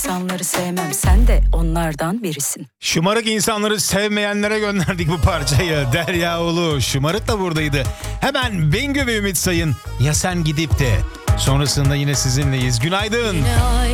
insanları sevmem, sen de onlardan birisin. Şımarık insanları sevmeyenlere gönderdik bu parçayı. Derya Ulu şımarık da buradaydı. Hemen Bengü ve Ümit Sayın Ya Sen Gidip De. Sonrasında yine sizinleyiz. Günaydın.